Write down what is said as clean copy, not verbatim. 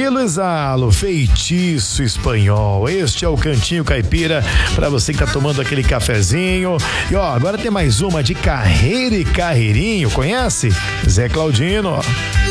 Estilo Exalo, feitiço espanhol. Este é o Cantinho Caipira para você que tá tomando aquele cafezinho. E agora tem mais uma de Carreira e Carreirinho, conhece? Zé Claudino.